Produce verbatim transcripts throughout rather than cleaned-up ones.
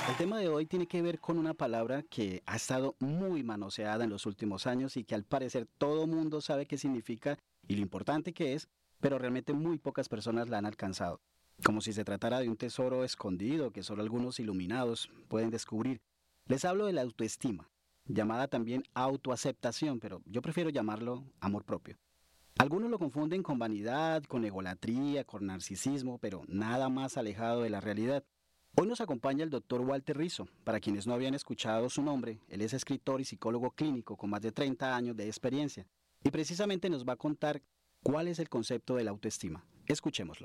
El tema de hoy tiene que ver con una palabra que ha estado muy manoseada en los últimos años y que al parecer todo mundo sabe qué significa y lo importante que es, pero realmente muy pocas personas la han alcanzado. Como si se tratara de un tesoro escondido que solo algunos iluminados pueden descubrir. Les hablo de la autoestima, llamada también autoaceptación, pero yo prefiero llamarlo amor propio. Algunos lo confunden con vanidad, con egolatría, con narcisismo, pero nada más alejado de la realidad. Hoy nos acompaña el doctor Walter Rizzo. Para quienes no habían escuchado su nombre, él es escritor y psicólogo clínico con más de treinta años de experiencia y precisamente nos va a contar cuál es el concepto de la autoestima. Escuchémoslo.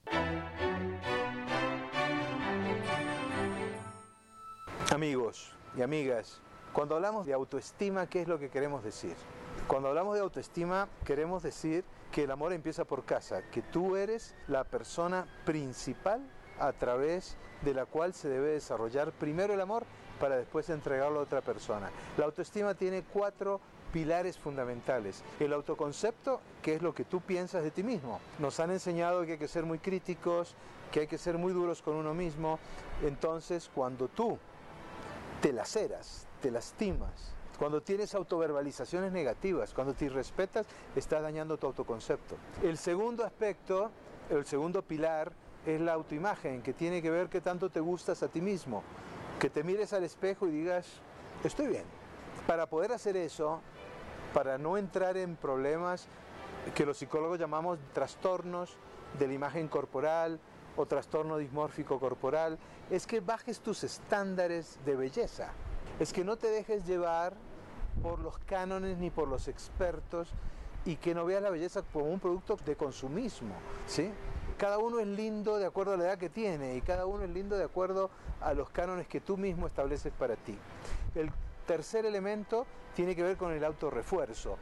Amigos y amigas, cuando hablamos de autoestima, ¿qué es lo que queremos decir? Cuando hablamos de autoestima, queremos decir que el amor empieza por casa, que tú eres la persona principal a través de la cual se debe desarrollar primero el amor para después entregarlo a otra persona. La autoestima tiene cuatro pilares fundamentales. El autoconcepto, que es lo que tú piensas de ti mismo. Nos han enseñado que hay que ser muy críticos, que hay que ser muy duros con uno mismo. Entonces, cuando tú te laceras, te lastimas, cuando tienes autoverbalizaciones negativas, cuando te irrespetas, estás dañando tu autoconcepto. El segundo aspecto, el segundo pilar, es la autoimagen, que tiene que ver qué tanto te gustas a ti mismo. Que te mires al espejo y digas, estoy bien. Para poder hacer eso, para no entrar en problemas que los psicólogos llamamos trastornos de la imagen corporal o trastorno dismórfico corporal, es que bajes tus estándares de belleza. Es que no te dejes llevar por los cánones ni por los expertos y que no veas la belleza como un producto de consumismo, ¿sí? Cada uno es lindo de acuerdo a la edad que tiene y cada uno es lindo de acuerdo a los cánones que tú mismo estableces para ti. El tercer elemento tiene que ver con el autorrefuerzo.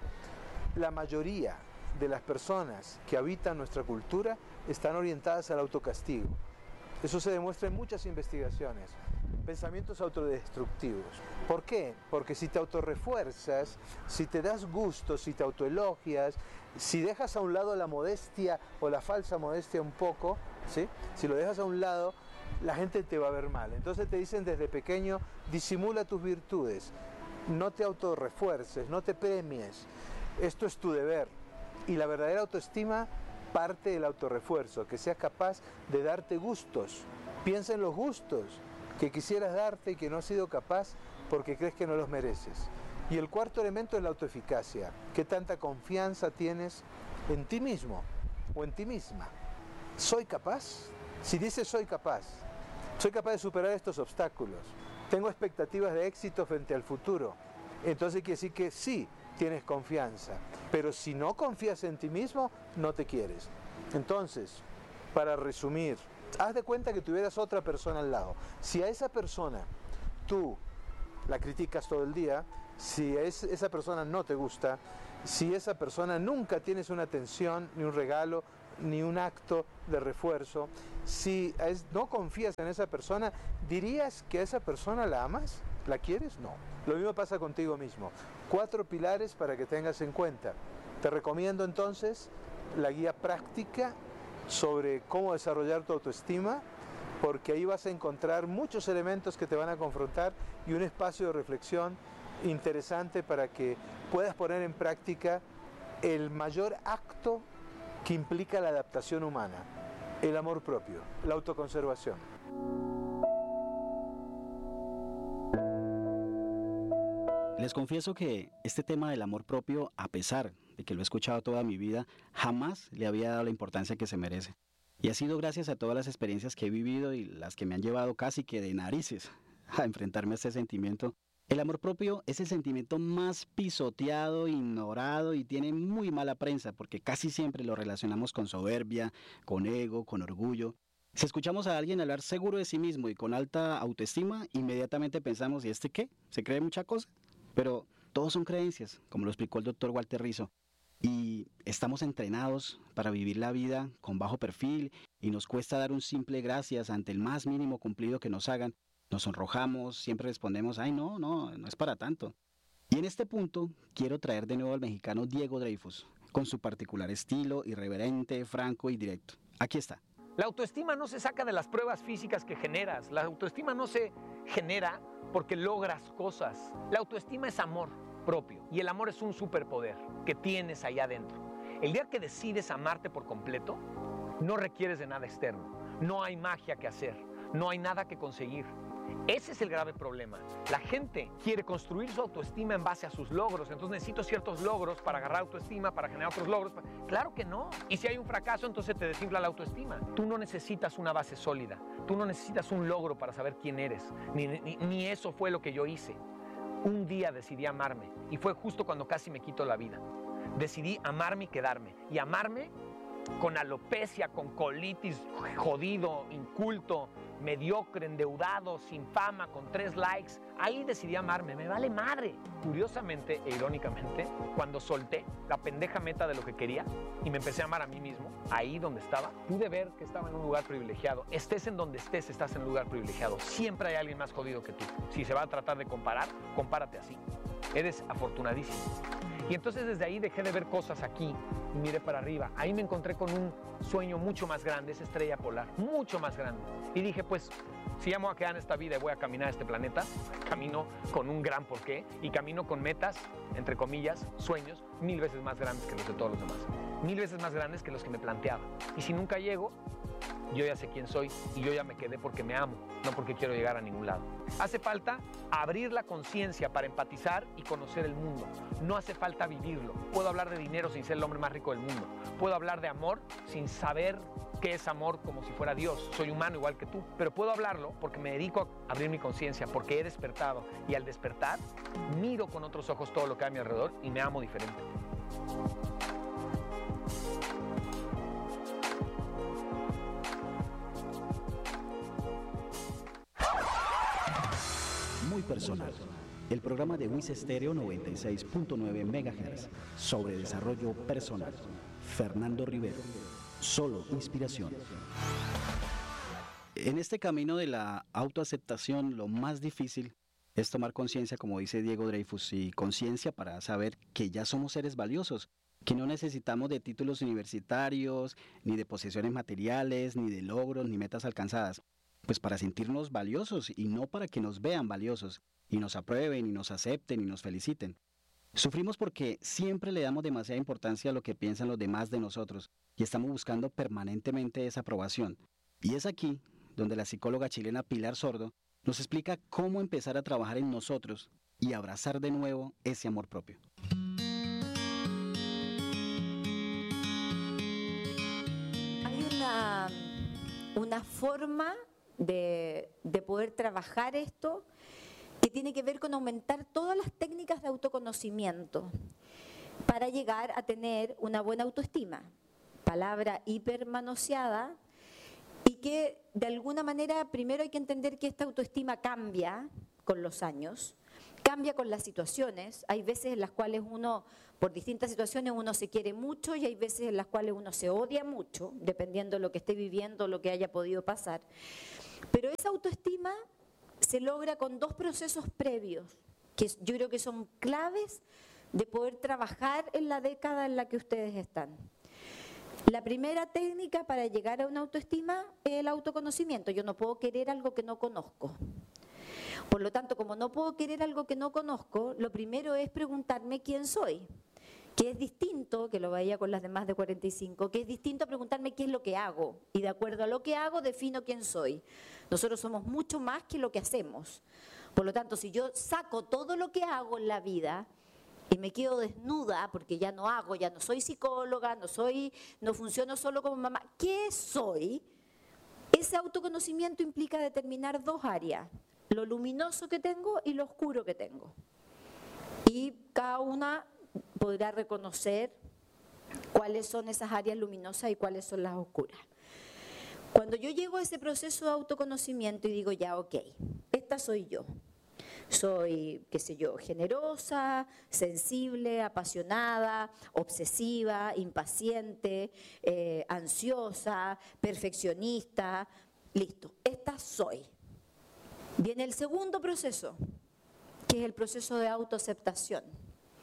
La mayoría de las personas que habitan nuestra cultura están orientadas al autocastigo. Eso se demuestra en muchas investigaciones. Pensamientos autodestructivos. ¿Por qué? Porque si te autorrefuerzas, si te das gusto, si te autoelogias, si dejas a un lado la modestia o la falsa modestia un poco, ¿sí? Si lo dejas a un lado, la gente te va a ver mal. Entonces te dicen desde pequeño, disimula tus virtudes, no te autorrefuerces, no te premies, esto es tu deber. Y la verdadera autoestima parte del autorrefuerzo, que seas capaz de darte gustos. Piensa en los gustos que quisieras darte y que no has sido capaz porque crees que no los mereces. Y el cuarto elemento es la autoeficacia. ¿Qué tanta confianza tienes en ti mismo o en ti misma? ¿Soy capaz? Si dices soy capaz, soy capaz de superar estos obstáculos, tengo expectativas de éxito frente al futuro, entonces quiere decir que sí, tienes confianza. Pero si no confías en ti mismo, no te quieres. Entonces, para resumir, haz de cuenta que tuvieras otra persona al lado. Si a esa persona tú la criticas todo el día, si es, esa persona no te gusta, si esa persona nunca tienes una atención, ni un regalo, ni un acto de refuerzo, si es, no confías en esa persona, ¿dirías que a esa persona la amas? ¿La quieres? No. Lo mismo pasa contigo mismo. Cuatro pilares para que tengas en cuenta. Te recomiendo entonces la guía práctica sobre cómo desarrollar tu autoestima, porque ahí vas a encontrar muchos elementos que te van a confrontar y un espacio de reflexión interesante para que puedas poner en práctica el mayor acto que implica la adaptación humana, el amor propio, la autoconservación. Les confieso que este tema del amor propio, a pesar de que lo he escuchado toda mi vida, jamás le había dado la importancia que se merece. Y ha sido gracias a todas las experiencias que he vivido y las que me han llevado casi que de narices a enfrentarme a este sentimiento. El amor propio es el sentimiento más pisoteado, ignorado y tiene muy mala prensa porque casi siempre lo relacionamos con soberbia, con ego, con orgullo. Si escuchamos a alguien hablar seguro de sí mismo y con alta autoestima, inmediatamente pensamos, ¿y este qué? ¿Se cree mucha cosa? Pero todos son creencias, como lo explicó el doctor Walter Rizzo. Y estamos entrenados para vivir la vida con bajo perfil y nos cuesta dar un simple gracias ante el más mínimo cumplido que nos hagan. Nos sonrojamos, siempre respondemos, ay no, no, no es para tanto. Y en este punto quiero traer de nuevo al mexicano Diego Dreyfus, con su particular estilo irreverente, franco y directo. Aquí está. La autoestima no se saca de las pruebas físicas que generas. La autoestima no se genera porque logras cosas. La autoestima es amor propio y el amor es un superpoder que tienes allá adentro. El día que decides amarte por completo, no requieres de nada externo. No hay magia que hacer, no hay nada que conseguir. Ese es el grave problema. La gente quiere construir su autoestima en base a sus logros. Entonces necesito ciertos logros para agarrar autoestima, para generar otros logros. Claro que no. Y si hay un fracaso, entonces te desinfla la autoestima. Tú no necesitas una base sólida. Tú no necesitas un logro para saber quién eres. Ni, ni, ni eso fue lo que yo hice. Un día decidí amarme y fue justo cuando casi me quito la vida. Decidí amarme y quedarme. Y amarme con alopecia, con colitis, jodido, inculto, mediocre, endeudado, sin fama, con tres likes. Ahí decidí amarme, me vale madre. Curiosamente e irónicamente, cuando solté la pendeja meta de lo que quería y me empecé a amar a mí mismo, ahí donde estaba, pude ver que estaba en un lugar privilegiado. Estés en donde estés, estás en un lugar privilegiado. Siempre hay alguien más jodido que tú. Si se va a tratar de comparar, compárate así. Eres afortunadísimo. Y entonces desde ahí dejé de ver cosas aquí y miré para arriba. Ahí me encontré con un sueño mucho más grande, esa estrella polar, mucho más grande. Y dije, pues, si ya me voy a quedar en esta vida y voy a caminar a este planeta, camino con un gran porqué y camino con metas, entre comillas, sueños, mil veces más grandes que los de todos los demás. Mil veces más grandes que los que me planteaba. Y si nunca llego, yo ya sé quién soy y yo ya me quedé porque me amo, no porque quiero llegar a ningún lado. Hace falta abrir la conciencia para empatizar y conocer el mundo. No hace falta vivirlo. Puedo hablar de dinero sin ser el hombre más rico del mundo. Puedo hablar de amor sin saber qué es amor como si fuera Dios. Soy humano igual que tú. Pero puedo hablarlo porque me dedico a abrir mi conciencia, porque he despertado. Y al despertar, miro con otros ojos todo lo que hay a mi alrededor y me amo diferente. Muy personal. El programa de Wiz Estéreo noventa y seis punto nueve megahertz sobre desarrollo personal. Fernando Rivero. Solo inspiración. En este camino de la autoaceptación, lo más difícil es tomar conciencia, como dice Diego Dreyfus, y conciencia para saber que ya somos seres valiosos, que no necesitamos de títulos universitarios, ni de posesiones materiales, ni de logros, ni metas alcanzadas. Pues para sentirnos valiosos y no para que nos vean valiosos y nos aprueben y nos acepten y nos feliciten. Sufrimos porque siempre le damos demasiada importancia a lo que piensan los demás de nosotros y estamos buscando permanentemente esa aprobación. Y es aquí donde la psicóloga chilena Pilar Sordo nos explica cómo empezar a trabajar en nosotros y abrazar de nuevo ese amor propio. Hay una, una forma De, de poder trabajar esto, que tiene que ver con aumentar todas las técnicas de autoconocimiento para llegar a tener una buena autoestima. Palabra hipermanoseada, y que de alguna manera primero hay que entender que esta autoestima cambia con los años, cambia con las situaciones. Hay veces en las cuales uno, por distintas situaciones, uno se quiere mucho y hay veces en las cuales uno se odia mucho, dependiendo de lo que esté viviendo, lo que haya podido pasar. Pero esa autoestima se logra con dos procesos previos, que yo creo que son claves de poder trabajar en la década en la que ustedes están. La primera técnica para llegar a una autoestima es el autoconocimiento. Yo no puedo querer algo que no conozco. Por lo tanto, como no puedo querer algo que no conozco, lo primero es preguntarme quién soy. Que es distinto, que lo vaya con las demás de cuarenta y cinco, que es distinto a preguntarme qué es lo que hago. Y de acuerdo a lo que hago, defino quién soy. Nosotros somos mucho más que lo que hacemos. Por lo tanto, si yo saco todo lo que hago en la vida y me quedo desnuda, porque ya no hago, ya no soy psicóloga, no soy, no funciono solo como mamá, ¿qué soy? Ese autoconocimiento implica determinar dos áreas, lo luminoso que tengo y lo oscuro que tengo. Y cada una podrá reconocer cuáles son esas áreas luminosas y cuáles son las oscuras. Cuando yo llego a ese proceso de autoconocimiento y digo, ya, ok, esta soy yo. Soy, qué sé yo, generosa, sensible, apasionada, obsesiva, impaciente, eh, ansiosa, perfeccionista. Listo, esta soy. Viene el segundo proceso, que es el proceso de autoaceptación.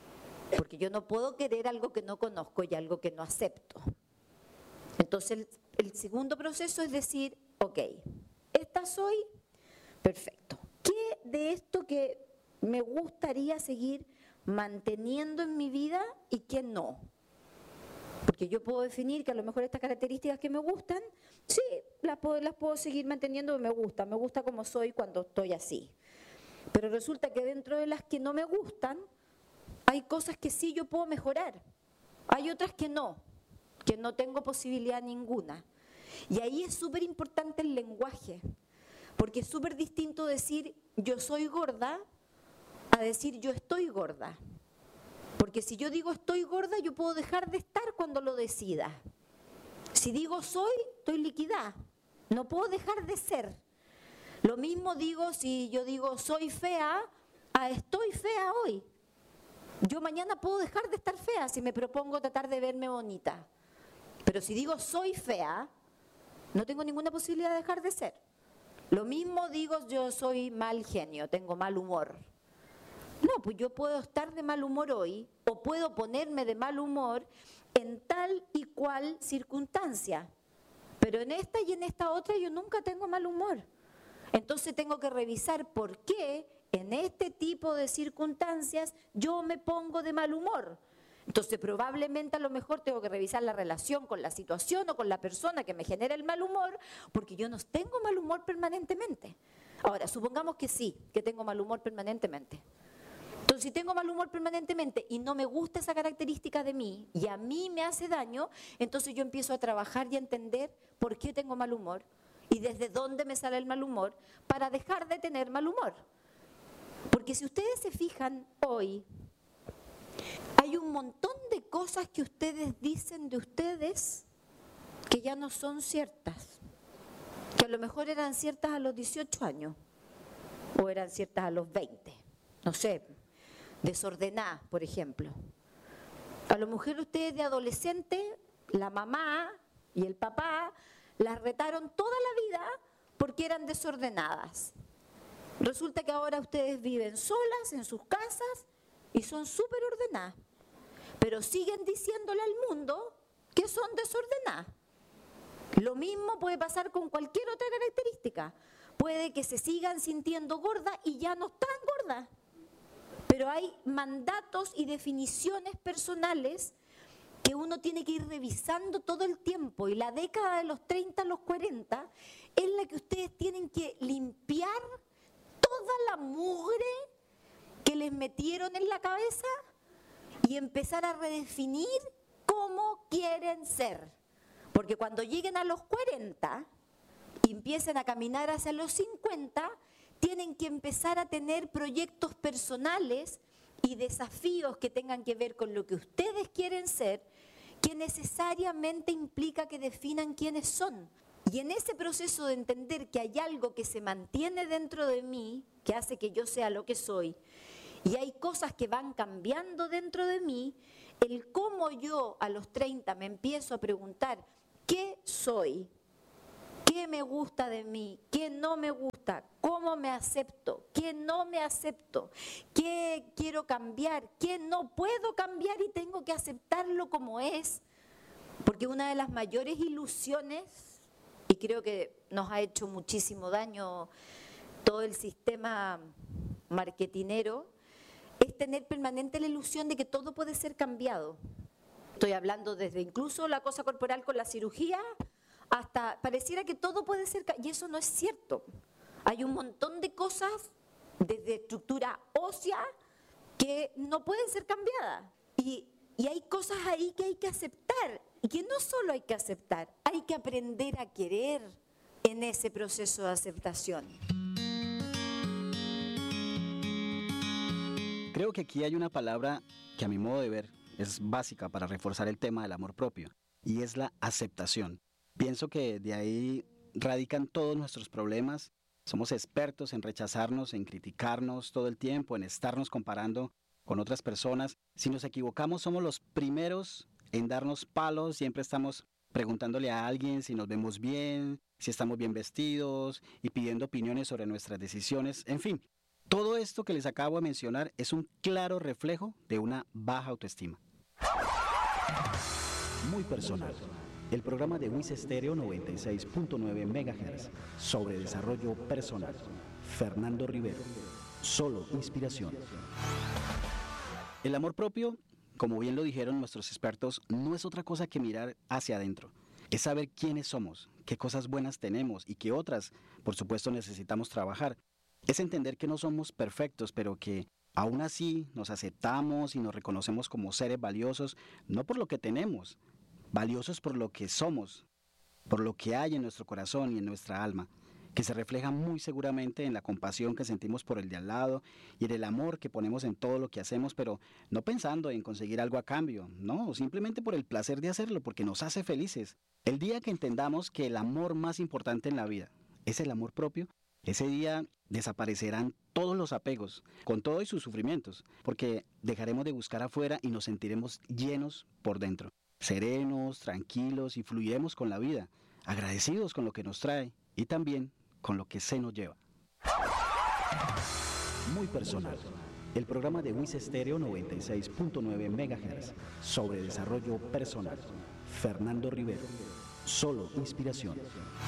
Porque yo no puedo querer algo que no conozco y algo que no acepto. Entonces, el segundo proceso es decir, ok, esta soy, perfecto. ¿Qué de esto que me gustaría seguir manteniendo en mi vida y qué no? Porque yo puedo definir que a lo mejor estas características que me gustan, sí, las puedo, las puedo seguir manteniendo, me gusta, me gusta como soy cuando estoy así. Pero resulta que dentro de las que no me gustan, hay cosas que sí yo puedo mejorar. Hay otras que no, que no tengo posibilidad ninguna. Y ahí es súper importante el lenguaje, porque es súper distinto decir yo soy gorda a decir yo estoy gorda. Porque si yo digo estoy gorda, yo puedo dejar de estar cuando lo decida. Si digo soy, estoy liquidada. No puedo dejar de ser. Lo mismo digo si yo digo soy fea, a estoy fea hoy. Yo mañana puedo dejar de estar fea si me propongo tratar de verme bonita. Pero si digo soy fea, no tengo ninguna posibilidad de dejar de ser. Lo mismo digo yo soy mal genio, tengo mal humor. No, pues yo puedo estar de mal humor hoy o puedo ponerme de mal humor en tal y cual circunstancia. Pero en esta y en esta otra yo nunca tengo mal humor. Entonces tengo que revisar por qué en este tipo de circunstancias yo me pongo de mal humor. Entonces probablemente a lo mejor tengo que revisar la relación con la situación o con la persona que me genera el mal humor, porque yo no tengo mal humor permanentemente. Ahora, supongamos que sí, que tengo mal humor permanentemente. Entonces, si tengo mal humor permanentemente y no me gusta esa característica de mí y a mí me hace daño, entonces yo empiezo a trabajar y a entender por qué tengo mal humor y desde dónde me sale el mal humor para dejar de tener mal humor. Porque si ustedes se fijan hoy, hay un montón de cosas que ustedes dicen de ustedes que ya no son ciertas, que a lo mejor eran ciertas a los dieciocho años o eran ciertas a los veinte, no sé, desordenada, por ejemplo. A lo mejor ustedes de adolescente, la mamá y el papá las retaron toda la vida porque eran desordenadas. Resulta que ahora ustedes viven solas en sus casas y son súper ordenadas, pero siguen diciéndole al mundo que son desordenadas. Lo mismo puede pasar con cualquier otra característica. Puede que se sigan sintiendo gordas y ya no están gordas. Pero hay mandatos y definiciones personales que uno tiene que ir revisando todo el tiempo. Y la década de los treinta a los cuarenta es la que ustedes tienen que limpiar toda la mugre que les metieron en la cabeza y empezar a redefinir cómo quieren ser. Porque cuando lleguen a los cuarenta y empiecen a caminar hacia los cincuenta, tienen que empezar a tener proyectos personales y desafíos que tengan que ver con lo que ustedes quieren ser, que necesariamente implica que definan quiénes son. Y en ese proceso de entender que hay algo que se mantiene dentro de mí, que hace que yo sea lo que soy, y hay cosas que van cambiando dentro de mí, el cómo yo a los treinta me empiezo a preguntar qué soy, qué me gusta de mí, qué no me gusta, cómo me acepto, qué no me acepto, qué quiero cambiar, qué no puedo cambiar y tengo que aceptarlo como es. Porque una de las mayores ilusiones, y creo que nos ha hecho muchísimo daño todo el sistema marketinero, es tener permanente la ilusión de que todo puede ser cambiado. Estoy hablando desde incluso la cosa corporal con la cirugía, hasta pareciera que todo puede ser, y eso no es cierto. Hay un montón de cosas desde estructura ósea que no pueden ser cambiadas. Y, y hay cosas ahí que hay que aceptar, y que no solo hay que aceptar, hay que aprender a querer en ese proceso de aceptación. Creo que aquí hay una palabra que a mi modo de ver es básica para reforzar el tema del amor propio, y es la aceptación. Pienso que de ahí radican todos nuestros problemas. Somos expertos en rechazarnos, en criticarnos todo el tiempo, en estarnos comparando con otras personas. Si nos equivocamos, somos los primeros en darnos palos. Siempre estamos preguntándole a alguien si nos vemos bien, si estamos bien vestidos y pidiendo opiniones sobre nuestras decisiones. En fin, todo esto que les acabo de mencionar es un claro reflejo de una baja autoestima. Muy personal. el programa de Wis Estéreo noventa y seis punto nueve megahertz sobre desarrollo personal. Fernando Rivero, solo inspiración. El amor propio, como bien lo dijeron nuestros expertos, no es otra cosa que mirar hacia adentro. Es saber quiénes somos, qué cosas buenas tenemos y qué otras, por supuesto, necesitamos trabajar. Es entender que no somos perfectos, pero que aún así nos aceptamos y nos reconocemos como seres valiosos, no por lo que tenemos, valiosos por lo que somos, por lo que hay en nuestro corazón y en nuestra alma, que se refleja muy seguramente en la compasión que sentimos por el de al lado y en el amor que ponemos en todo lo que hacemos, pero no pensando en conseguir algo a cambio, no, simplemente por el placer de hacerlo, porque nos hace felices. El día que entendamos que el amor más importante en la vida es el amor propio, ese día desaparecerán todos los apegos, con todo y sus sufrimientos, porque dejaremos de buscar afuera y nos sentiremos llenos por dentro, serenos, tranquilos y fluiremos con la vida, agradecidos con lo que nos trae y también con lo que se nos lleva. Muy personal. El programa de Wis Estéreo noventa y seis punto nueve megahertz sobre desarrollo personal. Fernando Rivero, solo inspiración.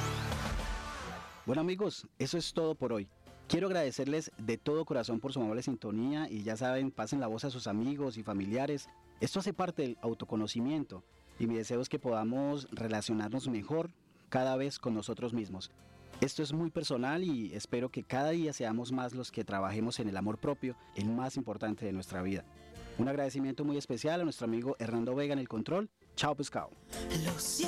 Bueno amigos, eso es todo por hoy. Quiero agradecerles de todo corazón por su amable sintonía y ya saben, pasen la voz a sus amigos y familiares. Esto hace parte del autoconocimiento y mi deseo es que podamos relacionarnos mejor cada vez con nosotros mismos. Esto es muy personal y espero que cada día seamos más los que trabajemos en el amor propio, el más importante de nuestra vida. Un agradecimiento muy especial a nuestro amigo Hernando Vega en el control. Chao pescado.